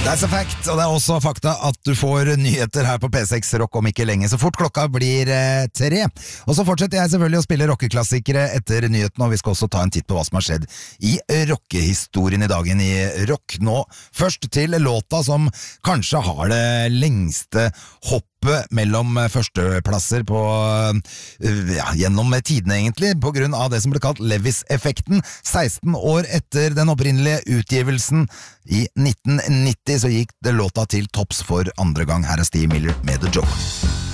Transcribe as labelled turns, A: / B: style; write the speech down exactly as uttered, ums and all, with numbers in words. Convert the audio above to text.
A: That's a fact, og det er også fakta at du får nyheter her på P seks Rock om ikke lenge, så fort klokka blir eh, tre. Og så fortsetter jeg selvfølgelig å spille rockeklassikere etter nyheten, og vi skal også ta en titt på hva som har skjedd i rockehistorien i dagen i rock. Nå først til låta som kanskje har det lengste hoppet mellom førsteplasser på, ja, gjennom tidene egentlig, på grunn av det som ble kalt Levis-effekten. seksten år etter den opprinnelige utgivelsen i nitten nitti så gikk det låta til topps for andre gang. Her er Steve Miller med The Joker.